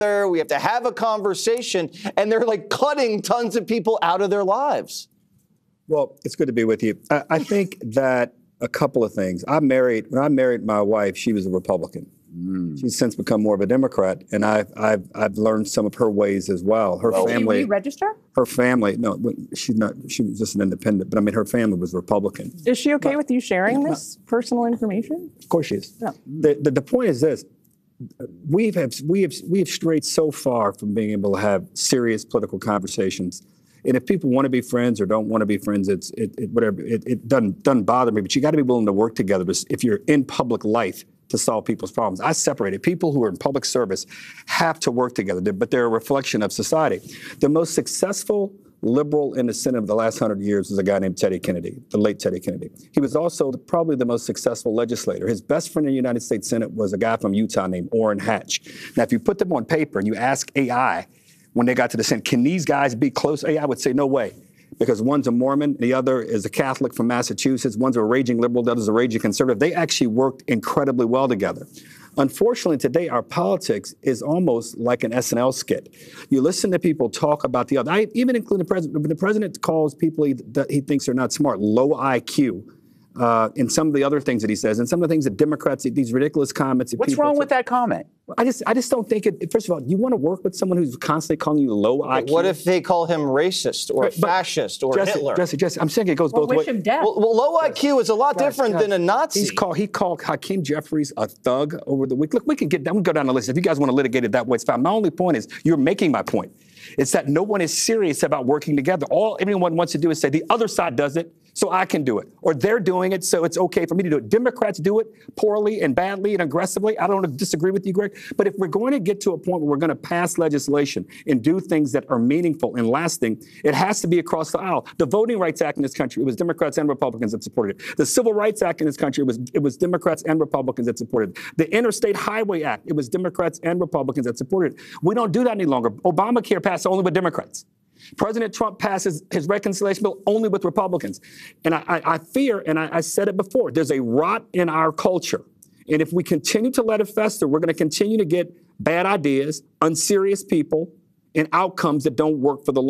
We have to have a conversation, and they're like cutting tons of people out of their lives. Well, it's good to be with you. I think that a couple of things. When I married my wife, she was a Republican. She's since become more of a Democrat, and I've learned some of her ways as well. Her family. Did you register? Her family, no, she's not. She was just an independent. But I mean, her family was Republican. Is she okay with you sharing this personal information? Of course she is. Yeah. The point is this: we have strayed so far from being able to have serious political conversations. And if people want to be friends or don't want to be friends, it doesn't bother me. But you got to be willing to work together if you're in public life to solve people's problems. I separated. People who are in public service have to work together, but they're a reflection of society. The most successful liberal in the Senate of the last 100 years was a guy named Teddy Kennedy, the late Teddy Kennedy. He was also probably the most successful legislator. His best friend in the United States Senate was a guy from Utah named Orrin Hatch. Now, if you put them on paper and you ask AI when they got to the Senate, can these guys be close? AI would say, no way. Because one's a Mormon, the other is a Catholic from Massachusetts, one's a raging liberal, the other's a raging conservative. They actually worked incredibly well together. Unfortunately, today, our politics is almost like an SNL skit. You listen to people talk about the other, even including the president. When the president calls people that he thinks are not smart low IQ, and some of the other things that he says, and some of the things that Democrats, these ridiculous comments. What's wrong with that comment? I just don't think it. First of all, you want to work with someone who's constantly calling you low IQ? What if they call him racist or fascist or Hitler? Jesse, I'm saying it goes both ways. Wish him death. Well, low IQ is a lot different than a Nazi. He called Hakeem Jeffries a thug over the week. Look, we can go down the list. If you guys want to litigate it that way, it's fine. My only point is you're making my point. It's that no one is serious about working together. All everyone wants to do is say the other side does it, so I can do it. Or they're doing it, so it's okay for me to do it. Democrats do it poorly and badly and aggressively. I don't disagree with you, Greg. But if we're going to get to a point where we're going to pass legislation and do things that are meaningful and lasting, it has to be across the aisle. The Voting Rights Act in this country, it was Democrats and Republicans that supported it. The Civil Rights Act in this country, it was Democrats and Republicans that supported it. The Interstate Highway Act, it was Democrats and Republicans that supported it. We don't do that any longer. Obamacare passed only with Democrats. President Trump passes his reconciliation bill only with Republicans. And I fear, and I said it before, there's a rot in our culture. And if we continue to let it fester, we're going to continue to get bad ideas, unserious people, and outcomes that don't work for the long